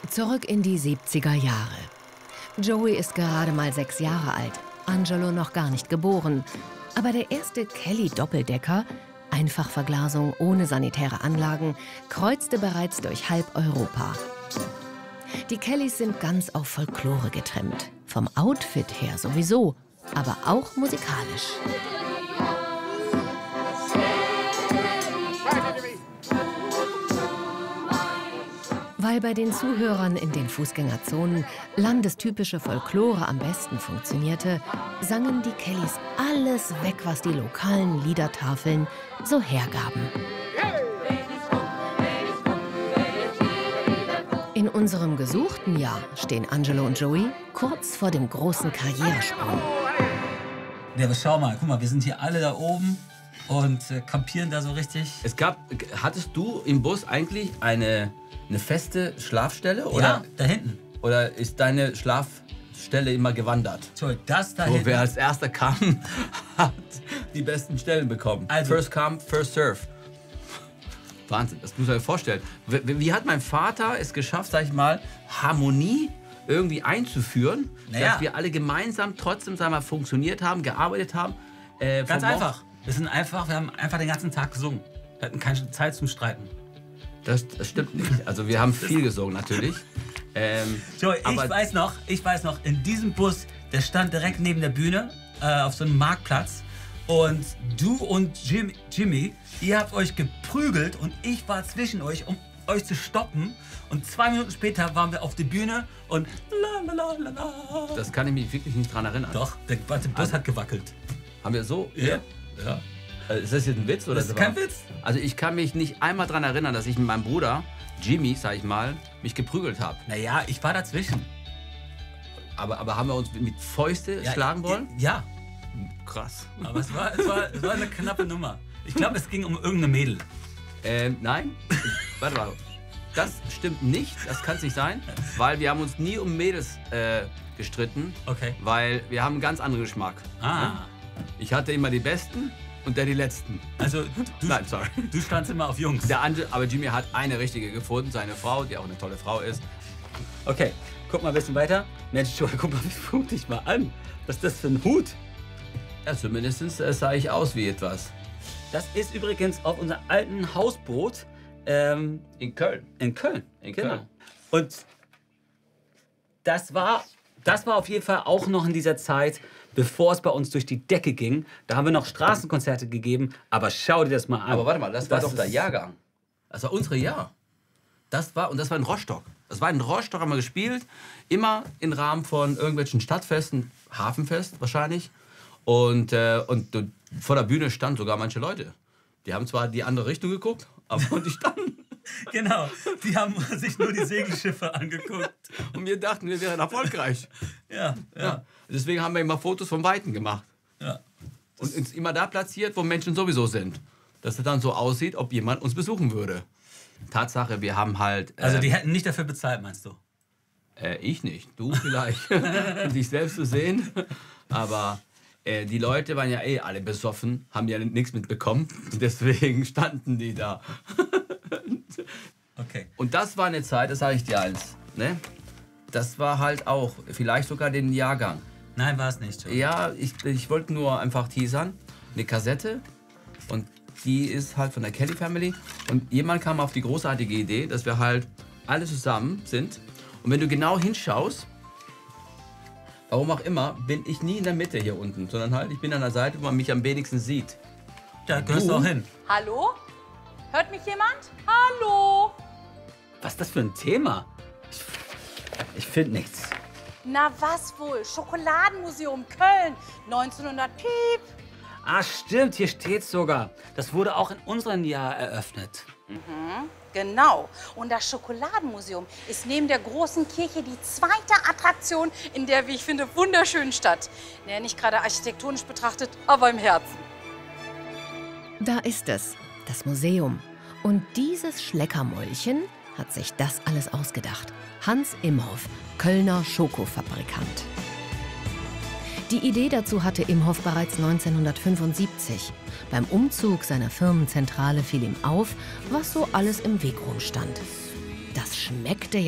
Zurück in die 70er Jahre. Joey ist gerade mal 6 Jahre alt, Angelo noch gar nicht geboren. Aber der erste Kelly-Doppeldecker, Einfachverglasung ohne sanitäre Anlagen, kreuzte bereits durch halb Europa. Die Kellys sind ganz auf Folklore getrimmt. Vom Outfit her sowieso, aber auch musikalisch. Weil bei den Zuhörern in den Fußgängerzonen landestypische Folklore am besten funktionierte, sangen die Kellys alles weg, was die lokalen Liedertafeln so hergaben. In unserem gesuchten Jahr stehen Angelo und Joey kurz vor dem großen Karrieresprung. Ja, aber schau mal, guck mal, wir sind hier alle da oben und campieren da so richtig. Hattest du im Bus eigentlich eine feste Schlafstelle? Oder? Ja, da hinten. Oder ist deine Schlafstelle immer gewandert? So, das da So, hinten. wer als erster kam, hat die besten Stellen bekommen. Also, first come, first serve. Wahnsinn, das muss man sich vorstellen. Wie hat mein Vater es geschafft, sag ich mal, Harmonie irgendwie einzuführen, dass wir alle gemeinsam trotzdem, sag ich mal, funktioniert haben, gearbeitet haben? Ganz einfach. Wir haben einfach den ganzen Tag gesungen. Wir hatten keine Zeit zum Streiten. Das stimmt nicht. Also wir haben viel gesungen natürlich. Joey, ich weiß noch, in diesem Bus, der stand direkt neben der Bühne auf so einem Marktplatz. Und du und Jimmy, ihr habt euch geprügelt und ich war zwischen euch, um euch zu stoppen. Und 2 Minuten später waren wir auf der Bühne und la la la la. Das kann ich mich wirklich nicht dran erinnern. Doch, der Bus hat gewackelt. Haben wir so? Ja. Ist das jetzt ein Witz? Oder Das ist kein Witz. Also ich kann mich nicht einmal daran erinnern, dass ich mit meinem Bruder, Jimmy, sag ich mal, mich geprügelt habe. Naja, ich war dazwischen. Aber haben wir uns mit Fäuste schlagen wollen? Ja. Krass. Aber es war eine knappe Nummer. Ich glaube, es ging um irgendeine Mädel. Nein. Warte mal. Das stimmt nicht. Das kann es nicht sein. Weil wir haben uns nie um Mädels gestritten. Okay. Weil wir haben einen ganz anderen Geschmack. Ah. Ich hatte immer die Besten und der die Letzten. Also, Nein, sorry. Du standst immer auf Jungs. Aber Jimmy hat eine richtige gefunden, seine Frau, die auch eine tolle Frau ist. Okay, guck mal ein bisschen weiter. Mensch, Joey, guck mal, guck dich mal an. Was ist das für ein Hut? Ja, zumindest sah ich aus wie etwas. Das ist übrigens auf unserem alten Hausboot In Köln. in Köln. In Genau. Köln. Und das war auf jeden Fall auch noch in dieser Zeit, bevor es bei uns durch die Decke ging. Da haben wir noch Straßenkonzerte gegeben. Aber schau dir das mal an. Aber warte mal, das war doch der ist- Jahrgang. Das war unsere Jahr. Das war in Rostock. Das war in Rostock, haben wir gespielt. Immer im Rahmen von irgendwelchen Stadtfesten, Hafenfest wahrscheinlich. Und vor der Bühne standen sogar manche Leute. Die haben zwar die andere Richtung geguckt, aber die standen. Genau, die haben sich nur die Segelschiffe angeguckt. Und wir dachten, wir wären erfolgreich. Ja. Deswegen haben wir immer Fotos von Weitem gemacht. Ja. Und uns immer da platziert, wo Menschen sowieso sind. Dass es dann so aussieht, ob jemand uns besuchen würde. Tatsache, wir haben halt... Also die hätten nicht dafür bezahlt, meinst du? Ich nicht, du vielleicht. Um dich selbst zu sehen. Aber die Leute waren ja alle besoffen, haben ja nichts mitbekommen. Deswegen standen die da. Okay. Und das war eine Zeit, das sage ich dir eins. Ne? Das war halt auch, vielleicht sogar den Jahrgang. Nein, war es nicht. Joey. Ja, ich wollte nur einfach teasern. Eine Kassette. Und die ist halt von der Kelly Family. Und jemand kam auf die großartige Idee, dass wir halt alle zusammen sind. Und wenn du genau hinschaust, warum auch immer, bin ich nie in der Mitte hier unten, sondern halt, ich bin an der Seite, wo man mich am wenigsten sieht. Da gehörst du auch hin. Hallo? Hört mich jemand? Hallo? Was ist das für ein Thema? Ich finde nichts. Na was wohl? Schokoladenmuseum Köln, 1900 Piep. Ah, stimmt, hier steht's sogar. Das wurde auch in unserem Jahr eröffnet. Genau. Und das Schokoladenmuseum ist neben der großen Kirche die zweite Attraktion in der, wie ich finde, wunderschönen Stadt. Naja, nicht gerade architektonisch betrachtet, aber im Herzen. Da ist es, das Museum. Und dieses Schleckermäulchen hat sich das alles ausgedacht. Hans Imhoff, Kölner Schokofabrikant. Die Idee dazu hatte Imhoff bereits 1975. Beim Umzug seiner Firmenzentrale fiel ihm auf, was so alles im Weg rumstand. Das schmeckte ja